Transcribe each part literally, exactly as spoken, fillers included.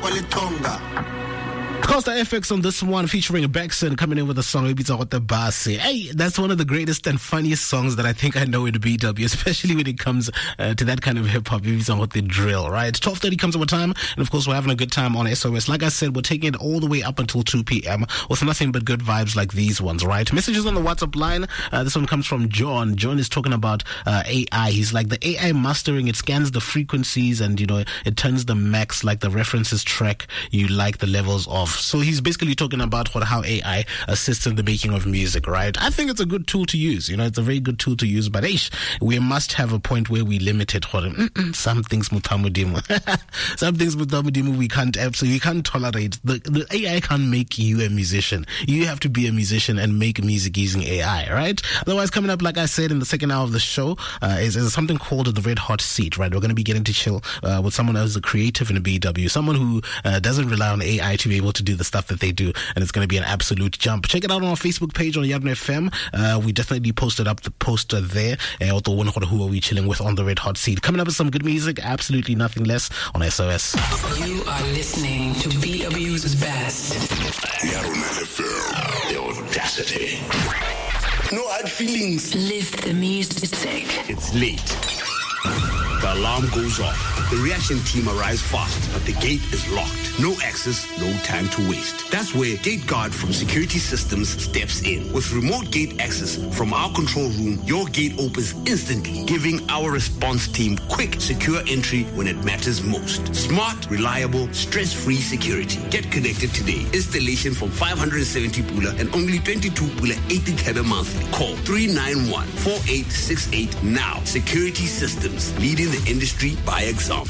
Costa F X on this one, featuring Baxon coming in with a song Ibitsa Gote Basi. Hey, that's one of the greatest and funniest songs that I think I know in B W, especially when it comes uh, to that kind of hip-hop, Ibitsa Gote drill, right? twelve thirty comes over time, and of course we're having a good time on S O S. Like I said, we're taking it all the way up until two p.m. with nothing but good vibes like these ones, right? Messages on the WhatsApp line. Uh, this one comes from John. John is talking about uh, A I. He's like, the A I mastering, it scans the frequencies and, you know, it turns the max, like the references track you like the levels of. So he's basically talking about what, how A I assists in the making of music, right? I think it's a good tool to use. You know, it's a very good tool to use, but ish, we must have a point where we limit it. Some things mutamudimu. Some things mutamudimu we can't absolutely, we can't tolerate. The, the A I can't make you a musician. You have to be a musician and make music using A I, right? Otherwise, coming up, like I said, in the second hour of the show, uh, is, is something called the Red Hot Seat, right? We're going to be getting to chill uh, with someone who's a creative in a B W, someone who uh, doesn't rely on A I to be able to do the stuff that they do, and it's going to be an absolute jump. Check it out on our Facebook page on Yadno F M. Uh, we definitely posted up the poster there. Uh, who are we chilling with on the Red Hot Seat? Coming up with some good music, absolutely nothing less on S O S. You are listening to B W's best. Yadno F M. The audacity. No hard feelings. Lift the music. It's late. The alarm goes off. The reaction team arrives fast, but the gate is locked. No access, no time to waste. That's where Gate Guard from Security Systems steps in. With remote gate access from our control room, your gate opens instantly, giving our response team quick, secure entry when it matters most. Smart, reliable, stress-free security. Get connected today. Installation from five hundred seventy pula and only twenty-two pula eighty thebe monthly. Call three nine one, four eight six eight now. Security Systems, leading the industry by example.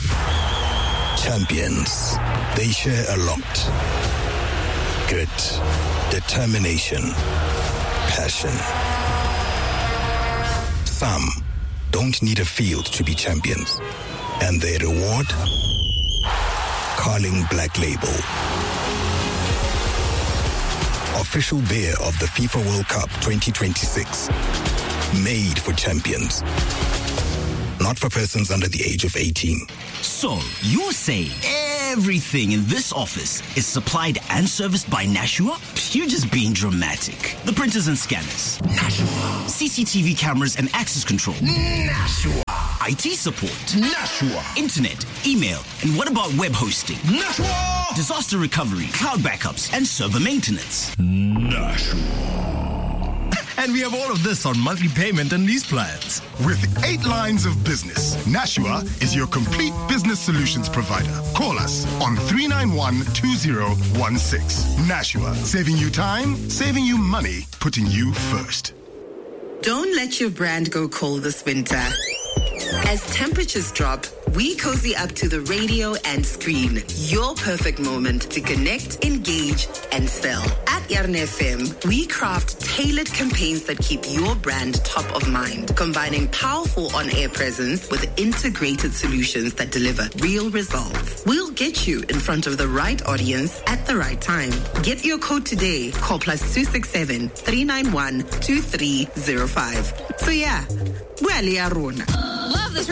Champions. They share a lot. Grit, determination, passion. Some don't need a field to be champions. And their reward? Carling Black Label. Official beer of the FIFA World Cup twenty twenty-six. Made for champions. Not for persons under the age of eighteen. So, you're saying everything in this office is supplied and serviced by Nashua? You're just being dramatic. The printers and scanners. Nashua. C C T V cameras and access control. Nashua. I T support. Nashua. Internet, email, and what about web hosting? Nashua. Disaster recovery, cloud backups, and server maintenance. Nashua. And we have all of this on monthly payment and lease plans. With eight lines of business, Nashua is your complete business solutions provider. Call us on three nine one, two zero one six. Nashua, saving you time, saving you money, putting you first. Don't let your brand go cold this winter. As temperatures drop, we cozy up to the radio and screen. Your perfect moment to connect, engage, and sell. At Yadno F M, we craft tailored campaigns that keep your brand top of mind, combining powerful on-air presence with integrated solutions that deliver real results. We'll get you in front of the right audience at the right time. Get your code today. Call plus two six seven, three nine one, two three zero five. So yeah, well, Love this